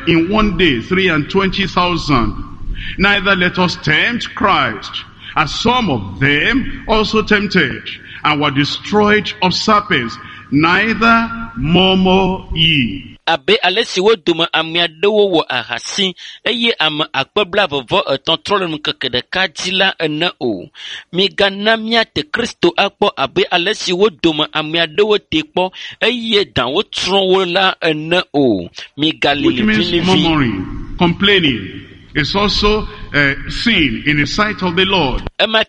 in one day 23,000. Neither let us tempt Christ, as some of them also tempted, and were destroyed of serpents. Neither murmur ye. Abe alesi wo duma amiadewo wo ahasi eye am akpebla vovo etontrolem kekede kajila ene o migana miate Kristo akpo abe alesi wo duma amiadewo tekpo eye dan wo tron wo la ene o migalili murmuring, complaining is also sin in the sight of the Lord.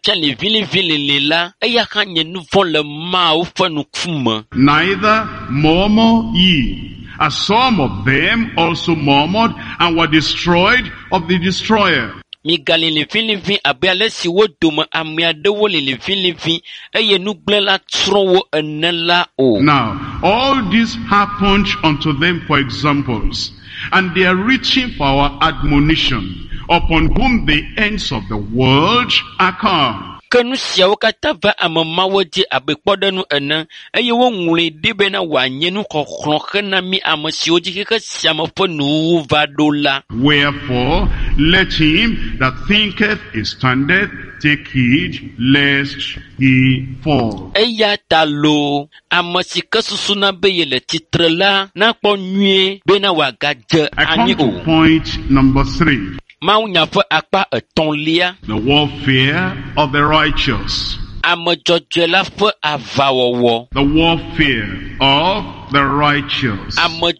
Neither murmur ye, as some of them also murmured and were destroyed of the destroyer. Now, all this happened unto them for examples, and they are reaching for our admonition, upon whom the ends of the world are come. Kanusia wakata va amamawaji abekwadanu ena eye wo nwule debe na wanyenu kokronkena mi amasioji keka siamafo nu vadola. Wherefore let him that thinketh he standeth take heed lest he fall. Eya talo amasika susuna beyele titrela na kponyue bena wagaje I come to point number 3. The warfare of the righteous. The warfare of the righteous.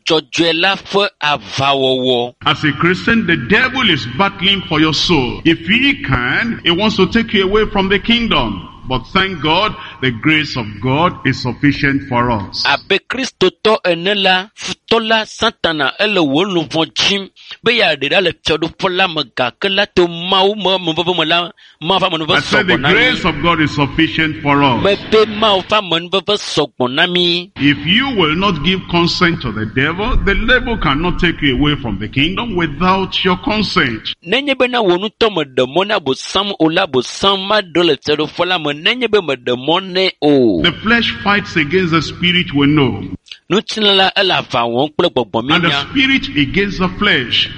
As a Christian, the devil is battling for your soul. If he can, he wants to take you away from the kingdom. But thank God, the grace of God is sufficient for us. Abe Kristo to enela futola Santana ele wonu vonjim be ya de la fiodo pola magakela to mau mo la ma fa mo I said the grace of God is sufficient for us. Be ma fa mo sogbonami. If you will not give consent to the devil cannot take you away from the kingdom without your consent. Nenye be na wonu to mo de mona bo sam ola bo sam ma do le fiodo pola mo. The flesh fights against the spirit, we know. And the spirit against the flesh.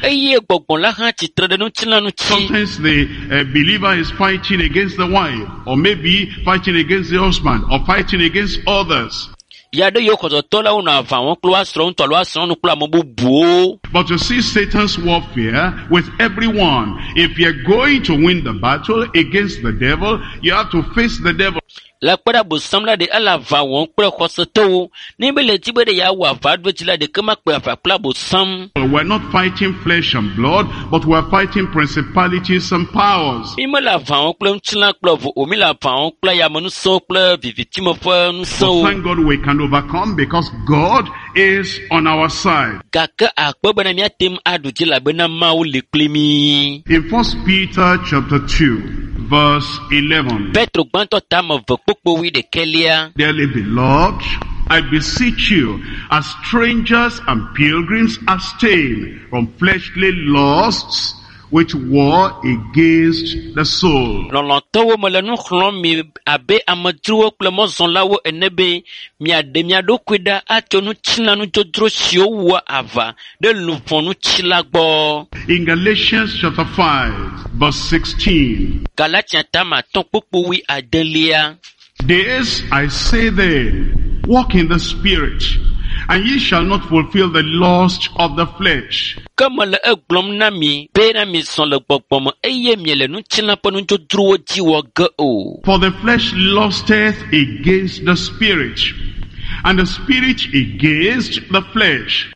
Sometimes the believer is fighting against the wife, or maybe fighting against the husband, or fighting against others. But you see Satan's warfare with everyone. If you're going to win the battle against the devil, you have to face the devil. We're not fighting flesh and blood, but we're fighting principalities and powers. So thank God we can overcome because God is on our side. In 1 Peter chapter 2, verse 11. Dearly beloved, I beseech you, as strangers and pilgrims, abstain from fleshly lusts which war against the soul. In Galatians chapter 5, verse 16. This I say then, walk in the Spirit, and ye shall not fulfill the lust of the flesh. For the flesh lusteth against the Spirit, and the Spirit against the flesh.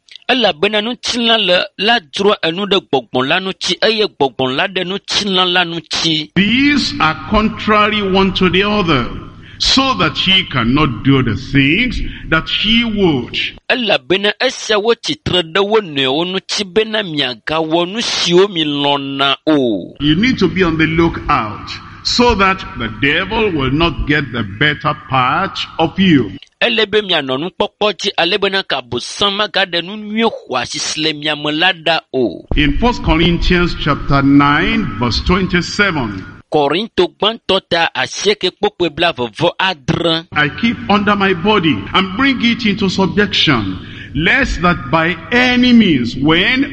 These are contrary one to the other, so that ye cannot do the things that ye would. You need to be on the lookout, so that the devil will not get the better part of you. In 1 Corinthians chapter 9, verse 27. I keep under my body and bring it into subjection, lest that by any means, when I have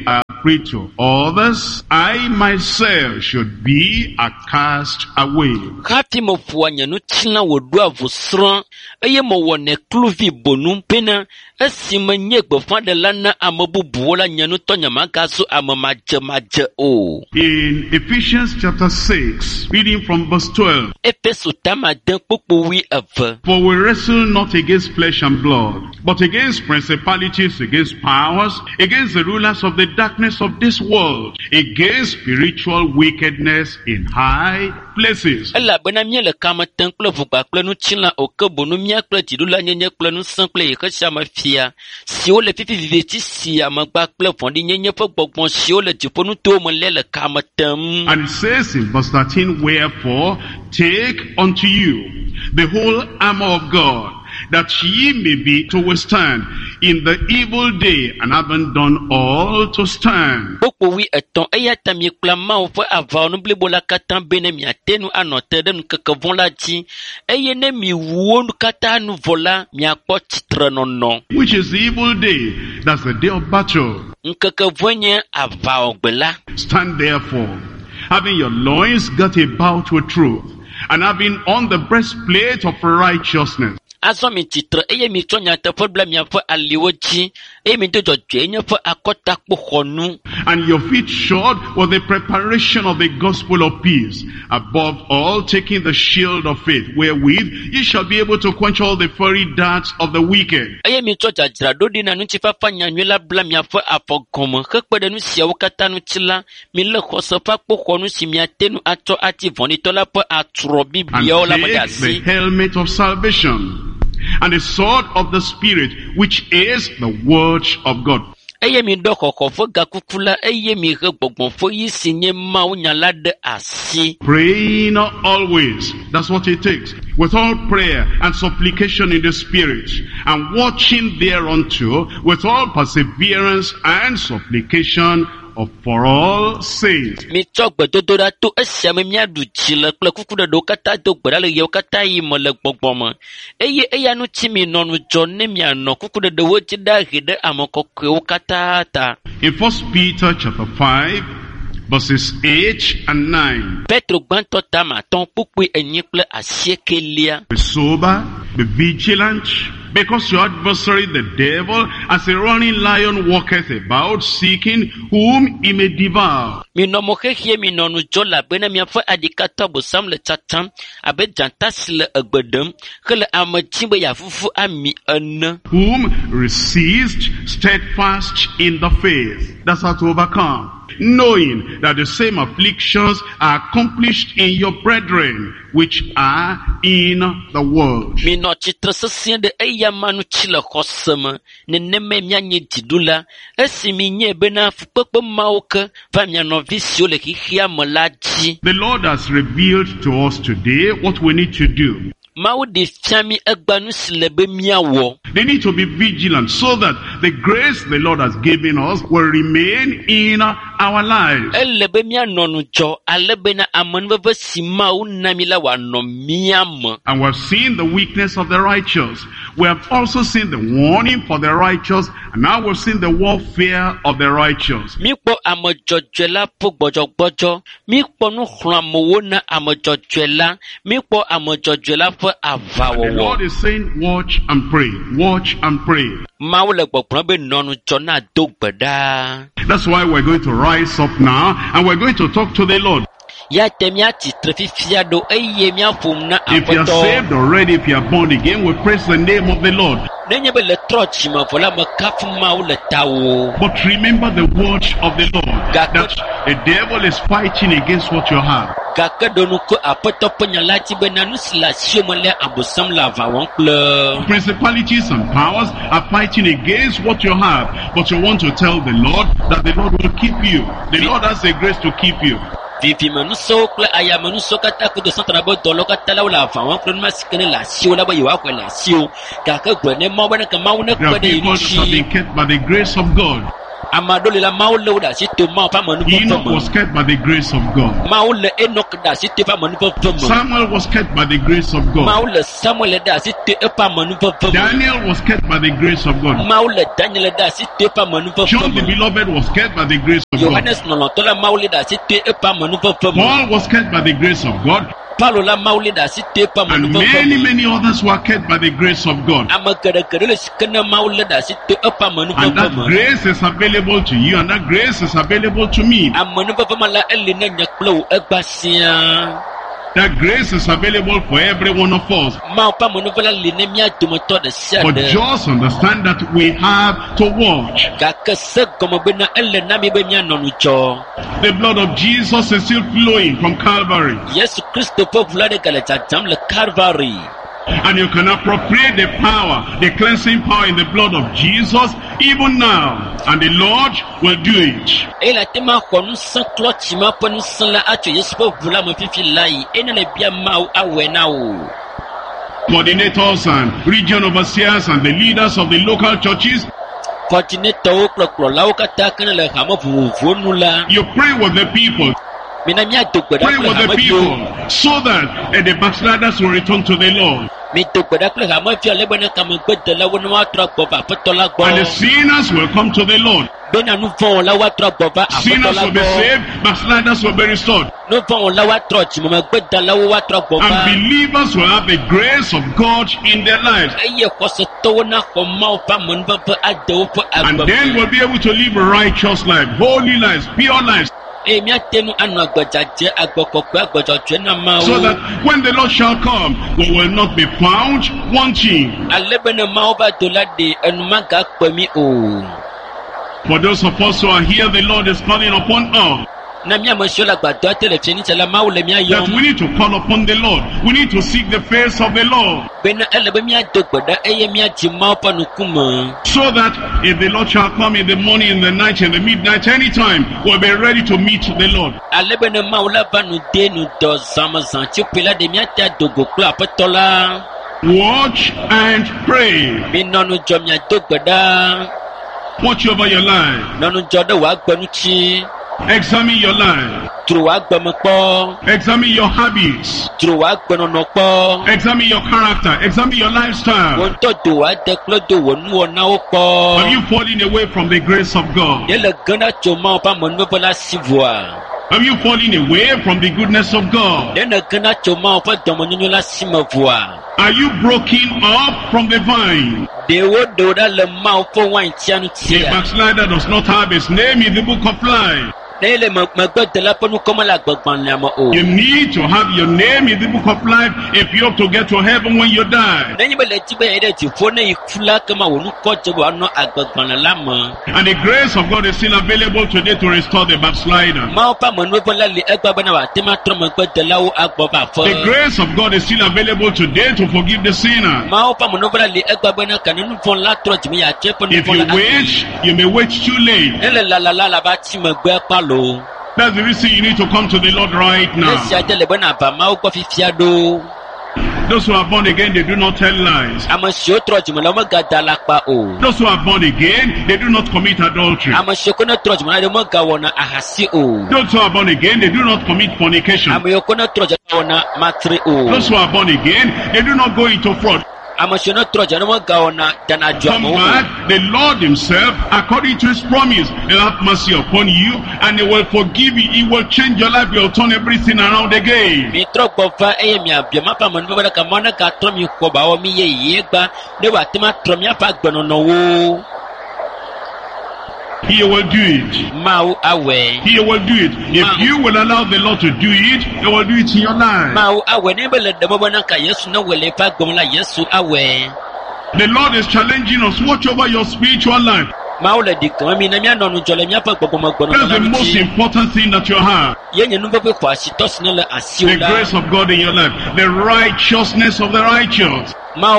preach to others, I myself should be a cast away. Happy mo fuanya no china wodu avusran eye mo wone kluvi bonum pena esimanye gbofa de lana amabubuola nyanu tonyama gaso amamaje o. In Ephesians chapter 6, reading from verse 12. Efeso tamaden popo wi ave. For we wrestle not against flesh and blood, but against principalities, against powers, against the rulers of the darkness of this world, against spiritual wickedness in high places. Ela bena miele kama tenklo vugba plenu chila okebonu mia kle tidula nyenye plenu sanple yekesha mafia. Si o le fifi viveti si amagba kle fondi nyenye fo gbogbon si o le diponu to mo le kama tem. And it says in verse 13, wherefore take unto you the whole armor of God, that ye may be to withstand in the evil day, and having done all to stand. Popo wi eton eya tamie klama o fo ava no blebola katan bene mi atenu anote dem kekevon la ti eye ne mi wuo kata nu vola mi akpo titre nono. Which is the evil day? That's the day of battle. Nkekevonye ava ogbela. Stand therefore, having your loins girt about with truth, and having on the breastplate of righteousness. Aso mi titre eye mi tonya te fo bla mi afo aliwoji eye mi dojo dwenye fo akota kpohonu. And your feet shod with the preparation of the gospel of peace. Above all, taking the shield of faith, wherewith ye shall be able to quench all the fiery darts of the wicked. Eye mi toja jira dodi na nu tifa fanya nwela bla mi afo afogomo kekpede nu sia wokata nu tila mi le khoso fa kpohonu si mi atenu ato ati voni tola po atro biblia ola And take the helmet of salvation and the sword of the Spirit, which is the word of God. Eye mi do kokofo gakukula eye mi he gbogbon fo yi sinye ma unyala de asi. Praying always. That's what it takes. With all prayer and supplication in the Spirit, and watching thereunto with all perseverance and supplication for all saints. Mi chogbe dodora to esia me mia du chile kple kuku de do kata do gbeda le yo kata yi mo le gbogbom. Eye eya nu chi mi no nu jo ne mi ano kuku de wo chi da hide amokokwe wo kata ta. In 1 Peter chapter 5, verses 8 and 9. Petro gbanto tama ton pupui enyi kple asiekelia. Be sober, be vigilant, because your adversary the devil, as a running lion, walketh about, seeking whom he may devour. Mi no mo hehie mi no nu jola bena mi afa adikata bo sam le chatam abe jantas le egbedem hele amajimbe ya fufu ami ene. Whom resist steadfast in the faith. That's how to overcome. Knowing that the same afflictions are accomplished in your brethren which are in the world. Mi no chitre sesien de eya manu chile khosema ne neme mia nye didula esi mi nye bena fukpekpe maoke va mia no visio le kihia molaji. The Lord has revealed to us today what we need to do. Mau de fiami egbanu silebe miawo. They need to be vigilant so that the grace the Lord has given us will remain in our lives. Elebe mia nonu jo alebe na amonbebe si mau namila wa no miam. And we have seen the weakness of the righteous. We have also seen the warning for the righteous, and now we've seen the warfare of the righteous. Mi po amojojela po gbojogbojo. Mi po nu khramowo na amojojela. Mi po amojojela po The Lord is saying, watch and pray. Watch and pray. That's why we're going to rise up now, and we're going to talk to the Lord. If you are saved already, if you are born again, we praise the name of the Lord. But remember the word of the Lord, that the devil is fighting against what you have. Principalities and powers are fighting against what you have, but you want to tell the Lord that the Lord will keep you. The Lord has the grace to keep you. Vivi manuso kle aya manuso kata ku de santra bo dolo kata la wala fa wan kron masikene la sio la ba yiwa kwa la sio ka ka gwene mo bana ka mauna There kwa are de people that have been kept by the grace of God. Amadole la maule da sito ma pa manu Enoch was kept by the grace of God. Maule Enoch da sito pa manu Samuel was kept by the grace of God. Maule Samuel da sito pa manu Daniel was kept by the grace of God. Maule Daniel da sito pa manu John the Beloved was kept by the grace of God. Johannes no tola maule da sito pa manu Paul was kept by the grace of God. Paulo la maule da sito pa And manu many others were kept by the grace of God. Amagadagale sikana maule da sito pa manu And that grace is available to you, and that grace is available to me. Amanu mala elina nyaklo egbasia. That grace is available for every one of us. But just understand that we have to watch. The blood of Jesus is still flowing from Calvary. And you can appropriate the power, the cleansing power in the blood of Jesus even now. And the Lord will do it. Coordinators and region overseers and the leaders of the local churches, you pray with the people. Pray with the people so that the backsliders will return to the Lord. And the sinners will come to the Lord. Sinners will be saved, backsliders will be restored. And believers will have the grace of God in their lives. And then we'll be able to live a righteous life, holy lives, pure lives. So that when the Lord shall come, we will not be found wanting. For those of us who are here, the Lord is calling upon us. That we need to call upon the Lord. We need to seek the face of the Lord. So that if the Lord shall come in the morning, in the night, in the midnight, anytime, we'll be ready to meet the Lord. Watch and pray. Watch over your life. Examine your life. Examine your habits. Examine your character. Examine your lifestyle. Are you falling away from the grace of God? Are you falling away from the goodness of God? Are you broken up from the vine? The backslider does not have his name in the book of life. You need to have your name in the book of life if you have to get to heaven when you die. And the grace of God is still available today to restore the backslider. The grace of God is still available today to forgive the sinner. If you wait, you may wait too late. That's the reason you need to come to the Lord right now. Those who are born again, they do not tell lies. Those who are born again, they do not commit adultery. Those who are born again, they do not commit fornication. Those who are born again, they do not go into fraud. Come back, the Lord himself, according to his promise, will have mercy upon you and he will forgive you. He will change your life. He will turn everything around again. He will do it. He will do it. If you will allow the Lord to do it, He will do it in your life. The Lord is challenging us. Watch over your spiritual life. That's the most important thing that you have. The grace of God in your life. The righteousness of the righteous. The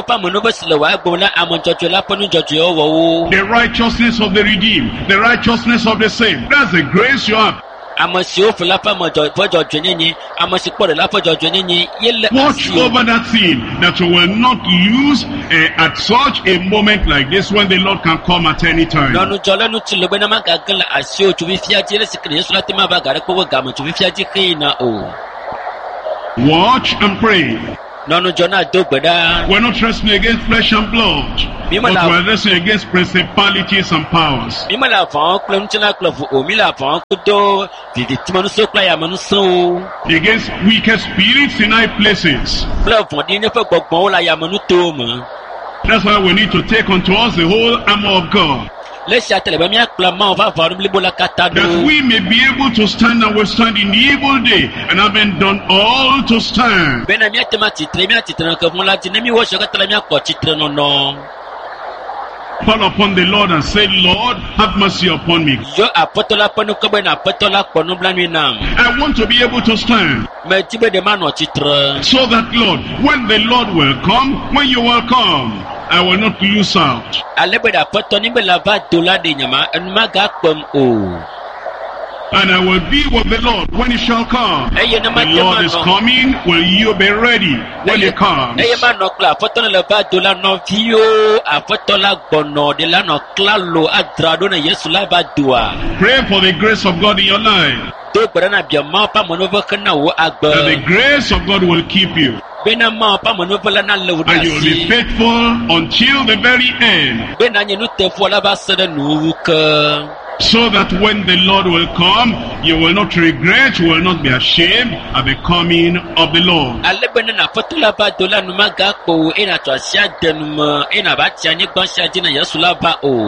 righteousness of the redeemed. The righteousness of the saved. That's the grace you have. Amasi ofela pa mojo fojo dwenyenye, amasi pore la fojo dwenyenye, yele Watch asio. over that thing that you will not lose at such a moment like this when the Lord can come at any time. Nonu jole nu tilo bena magagala asio chuvifia jele sikri Yesu lati mabagare kwa gama chuvifia jikina o. Watch and pray. Nonu jona dogbeda. We're not wrestling against flesh and blood, but we're wrestling against principalities and powers. Mima la fan klem chila klofu o mila fan kudo viviti manuso klaya manuso. Against wicked spirits in high places. Klofu dine fe gbogbo la ya manuto mo. That's why we need to take unto us the whole armor of God, that we may be able to stand and withstand in the evil day, and having done all to stand. Call upon the Lord and say, Lord, have mercy upon me. I want to be able to stand, so that, Lord, when the Lord will come, when you will come, I will not lose out. And I will be with the Lord when he shall come. The Lord is coming. Will you be ready when he comes? Pray for the grace of God in your life, that the grace of God will keep you, and you will be faithful until the very end, so that when the Lord will come, you will not regret, you will not be ashamed at the coming of the Lord.